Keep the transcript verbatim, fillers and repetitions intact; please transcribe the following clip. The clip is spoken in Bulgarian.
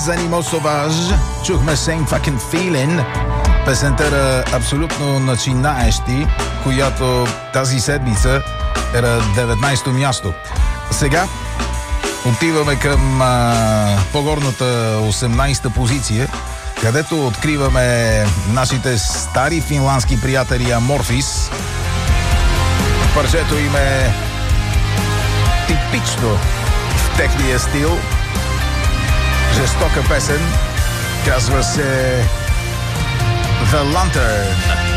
Animaux Sauvage, чухме Same Fucking Feeling, песента абсолютно начинаещи, която тази седмица е на деветнайсето място. Сега отиваме към а, по-горната осемнайсета позиция, където откриваме нашите стари финландски приятели Amorphis. Парчето им е типично в техния стил. Жестока песен, казва се The Lantern.